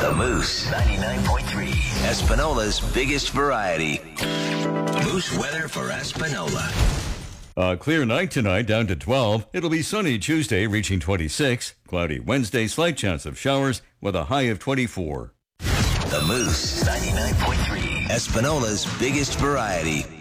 The Moose 99.3, Espanola's biggest variety. Moose weather for Espanola. A clear night tonight, down to 12. It'll be sunny Tuesday, reaching 26. Cloudy Wednesday, slight chance of showers with a high of 24. The Moose 99.3, Espanola's biggest variety.